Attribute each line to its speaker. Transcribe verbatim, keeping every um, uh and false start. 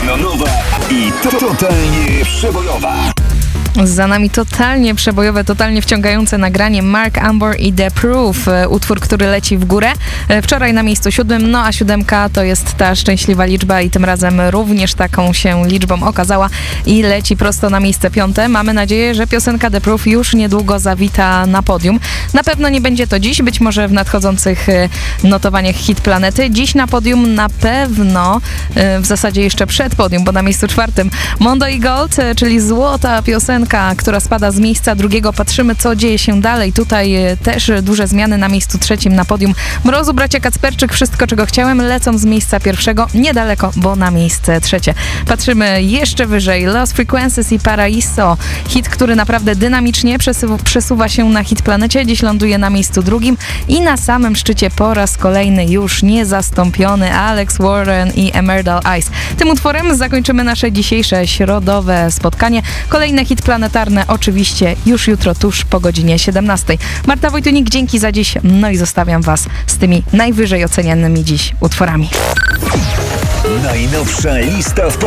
Speaker 1: techno-nowa i to- totalnie przebojowa.
Speaker 2: Za nami totalnie przebojowe, totalnie wciągające nagranie Mark Ambor i The Proof, utwór, który leci w górę. Wczoraj na miejscu siódmym, no a siódemka to jest ta szczęśliwa liczba i tym razem również taką się liczbą okazała i leci prosto na miejsce piąte. Mamy nadzieję, że piosenka The Proof już niedługo zawita na podium. Na pewno nie będzie to dziś, być może w nadchodzących notowaniach Hit Planety. Dziś na podium na pewno, w zasadzie jeszcze przed podium, bo na miejscu czwartym Mondo i Gold, czyli złota piosenka, która spada z miejsca drugiego. Patrzymy, co dzieje się dalej. Tutaj też duże zmiany na miejscu trzecim na podium. Mrozu, bracia Kacperczyk, Wszystko, czego chciałem, lecą z miejsca pierwszego niedaleko, bo na miejsce trzecie. Patrzymy jeszcze wyżej. Lost Frequencies i Paraiso. Hit, który naprawdę dynamicznie przesu- przesuwa się na Hit Planecie. Dziś ląduje na miejscu drugim i na samym szczycie po raz kolejny już niezastąpiony Alex Warren i Emerald Eyes. Tym utworem zakończymy nasze dzisiejsze środowe spotkanie. Kolejne Hit Planetarne oczywiście już jutro, tuż po godzinie siedemnastej. Marta Wojtunik, dzięki za dziś. No i zostawiam was z tymi najwyżej ocenianymi dziś utworami.
Speaker 1: Najnowsza lista w